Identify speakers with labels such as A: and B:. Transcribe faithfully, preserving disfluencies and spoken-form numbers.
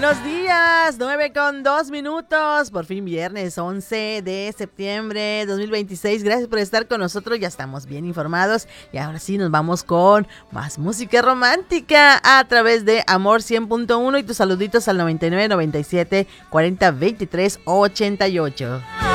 A: buenos días, nueve con dos minutos, por fin viernes once de septiembre dos mil veintiséis, gracias por estar con nosotros, ya estamos bien informados y ahora sí nos vamos con más música romántica a través de Amor cien punto uno y tus saluditos al noventa y nueve, noventa y siete, cuarenta, veintitrés, ochenta y ocho.